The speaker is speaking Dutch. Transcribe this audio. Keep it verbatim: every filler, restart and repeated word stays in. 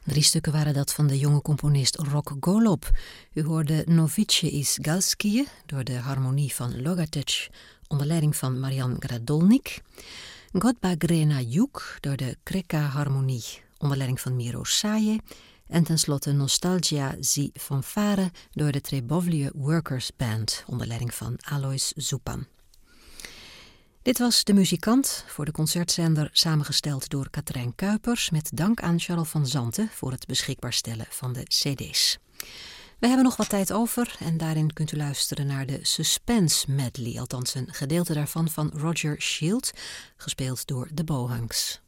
Drie stukken waren dat van de jonge componist Rok Golob. U hoorde Novice iz Galskije door de harmonie van Logatec onder leiding van Marian Gradolnik. Godba Grena Juk door de Kreka-harmonie onder leiding van Miro Saje. En tenslotte Nostalgia zi Fanfare door de Trebovlje Workers Band onder leiding van Alois Zupan. Dit was De Muzikant, voor de concertzender samengesteld door Katrijn Kuipers met dank aan Charles van Zanten voor het beschikbaar stellen van de cd's. We hebben nog wat tijd over en daarin kunt u luisteren naar de Suspense Medley, althans een gedeelte daarvan van Roger Shield, gespeeld door de Bohunks.